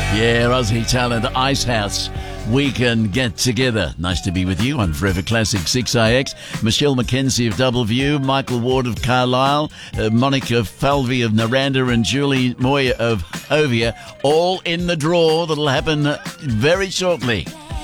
Yeah, Aussie talent, Icehouse. We can get together. Nice to be with you on Forever Classic 6IX. Michelle Mackenzie of Double View, Michael Ward of Carlisle, Monica Falvey of Naranda, and Julie Moyer of Hovia, all in the draw that'll happen very shortly.